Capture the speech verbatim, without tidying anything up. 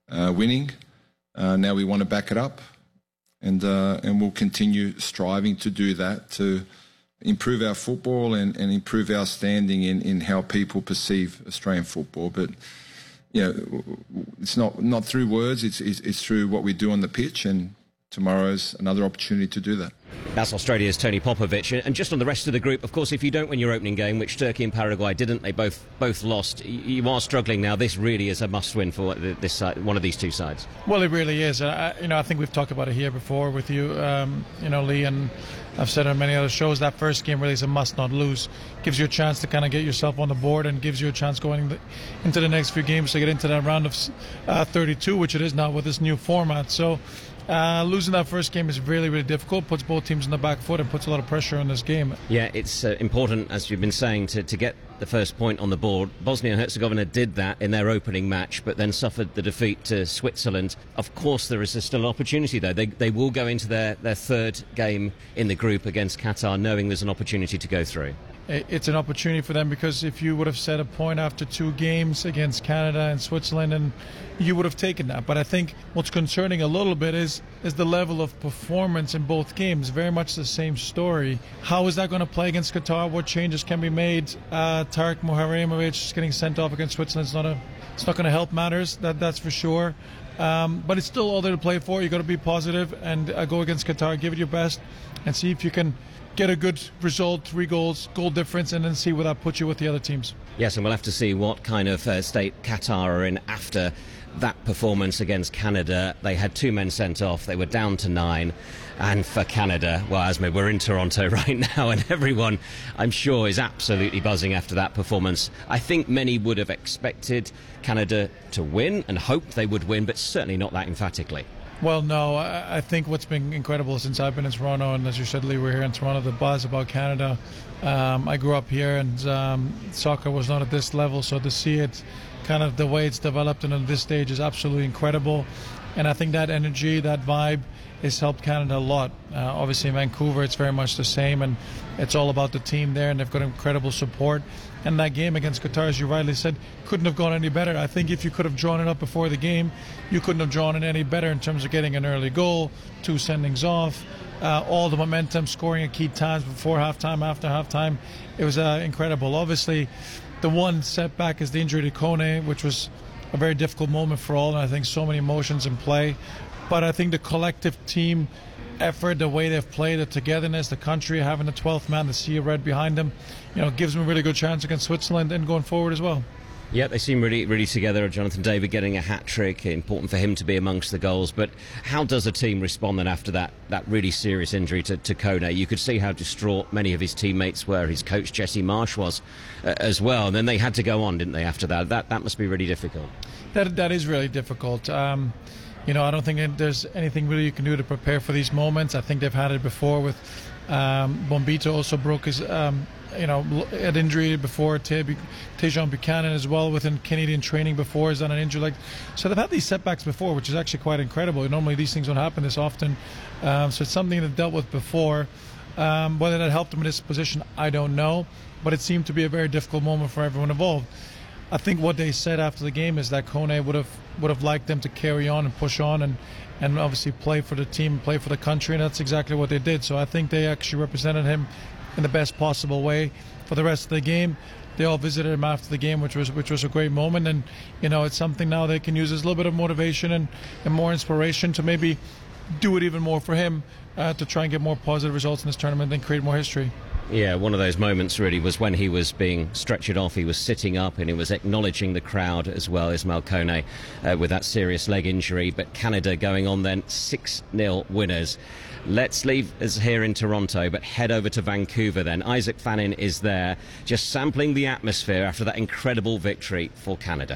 uh, winning. Uh, now we want to back it up, and uh, and we'll continue striving to do that to improve our football and, and improve our standing in, in how people perceive Australian football. But you know, it's not not through words; it's it's, it's through what we do on the pitch, and tomorrow's another opportunity to do that. That's Australia's Tony Popovic. And just on the rest of the group, of course, if you don't win your opening game, which Turkey and Paraguay didn't, they both both lost, you are struggling now. This really is a must-win for this side, one of these two sides. Well, it really is. Uh, you know, I think we've talked about it here before with you, um, you know, Lee, and I've said on many other shows, that first game really is a must-not-lose. Gives you a chance to kind of get yourself on the board and gives you a chance going the, into the next few games to get into that round of uh, thirty-two, which it is now with this new format. So Uh, losing that first game is really, really difficult, puts both teams on the back foot and puts a lot of pressure on this game. Yeah, it's uh, important, as you've been saying, to, to get the first point on the board. Bosnia and Herzegovina did that in their opening match, but then suffered the defeat to Switzerland. Of course, there is still an opportunity, though. They, they will go into their, their third game in the group against Qatar, knowing there's an opportunity to go through. It's an opportunity for them, because if you would have set a point after two games against Canada and Switzerland, and you would have taken that. But I think what's concerning a little bit is is the level of performance in both games. Very much the same story. How is that going to play against Qatar? What changes can be made? Uh, Tarek Muharremovic getting sent off against Switzerland is not a, it's not going to help matters. That that's for sure. Um, but it's still all there to play for. You got to be positive and uh, go against Qatar, give it your best, and see if you can get a good result, three goals, goal difference, and then see where that puts you with the other teams. Yes, and we'll have to see what kind of uh, state Qatar are in after that performance against Canada. They had two men sent off. They were down to nine. And for Canada, well, Asmir, we're in Toronto right now, and everyone, I'm sure, is absolutely buzzing after that performance. I think many would have expected Canada to win and hoped they would win, but certainly not that emphatically. Well, no, I, I think what's been incredible since I've been in Toronto, and as you said, Lee, we're here in Toronto, the buzz about Canada. Um, I grew up here, and um, soccer was not at this level, so to see it kind of the way it's developed and at this stage is absolutely incredible. And I think that energy, that vibe, has helped Canada a lot. Uh, obviously in Vancouver it's very much the same, and it's all about the team there, and they've got incredible support. And that game against Qatar, as you rightly said, couldn't have gone any better. I think if you could have drawn it up before the game, you couldn't have drawn it any better in terms of getting an early goal, two sendings off, uh, all the momentum, scoring at key times before halftime, after halftime. It was uh, incredible. Obviously the one setback is the injury to Kone, which was a very difficult moment for all, and I think so many emotions in play. But I think the collective team effort, the way they've played, the togetherness, the country having the twelfth man, the sea of red behind them, you know, gives them a really good chance against Switzerland and going forward as well. Yeah, they seem really, really together. Jonathan David getting a hat-trick, important for him to be amongst the goals. But how does a team respond then after that, that really serious injury to, to Kone? You could see how distraught many of his teammates were. His coach, Jesse Marsh, was uh, as well. And then they had to go on, didn't they, after that? That, that must be really difficult. That, that is really difficult. Um, you know, I don't think there's anything really you can do to prepare for these moments. I think they've had it before with um, Bombito also broke his... Um, you know, had injury before. Tejan Buchanan as well within Canadian training before has done an injury. Like, so they've had these setbacks before, which is actually quite incredible. Normally these things don't happen this often. Um, so it's something they've dealt with before. Um, whether that helped them in this position, I don't know. But it seemed to be a very difficult moment for everyone involved. I think what they said after the game is that Kone would have would have liked them to carry on and push on and, and obviously play for the team, play for the country, and that's exactly what they did. So I think they actually represented him in the best possible way for the rest of the game. They all visited him after the game, which was which was a great moment, and you know, it's something now they can use as a little bit of motivation and, and more inspiration to maybe do it even more for him, uh, to try and get more positive results in this tournament and create more history. Yeah, one of those moments really was when he was being stretchered off. He was sitting up and he was acknowledging the crowd as well, Ismail Kone, uh, with that serious leg injury. But Canada going on then six nil winners. Let's leave us here in Toronto, but head over to Vancouver then. Isaac Fannin is there, just sampling the atmosphere after that incredible victory for Canada.